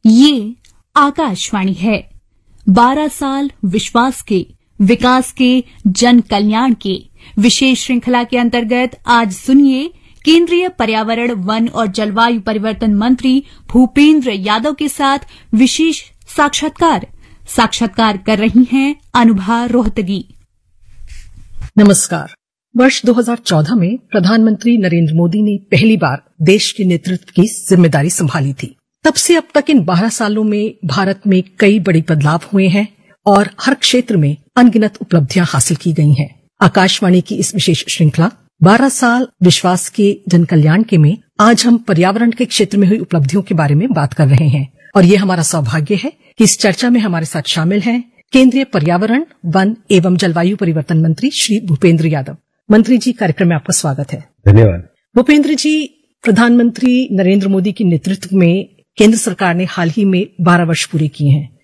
ये आकाशवाणी है। 12 साल विश्वास के, विकास के, जन कल्याण के विशेष श्रृंखला के अंतर्गत आज सुनिए केंद्रीय पर्यावरण, वन और जलवायु परिवर्तन मंत्री भूपेंद्र यादव के साथ विशेष साक्षात्कार कर रही हैं अनुभा रोहतगी। नमस्कार। वर्ष 2014 में प्रधानमंत्री नरेंद्र मोदी ने पहली बार देश के नेतृत्व की जिम्मेदारी संभाली थी। तब से अब तक इन 12 सालों में भारत में कई बड़े बदलाव हुए हैं और हर क्षेत्र में अनगिनत उपलब्धियां हासिल की गई हैं। आकाशवाणी की इस विशेष श्रृंखला 12 साल विश्वास के, जन कल्याण के में आज हम पर्यावरण के क्षेत्र में हुई उपलब्धियों के बारे में बात कर रहे हैं और ये हमारा सौभाग्य है कि इस चर्चा में हमारे साथ शामिल हैं केंद्रीय पर्यावरण, वन एवं जलवायु परिवर्तन मंत्री श्री भूपेंद्र यादव। मंत्री जी, कार्यक्रम में आपका स्वागत है। धन्यवाद। भूपेंद्र जी, प्रधानमंत्री नरेंद्र मोदी के नेतृत्व में केंद्र सरकार ने हाल ही में 12 वर्ष पूरे किए हैं।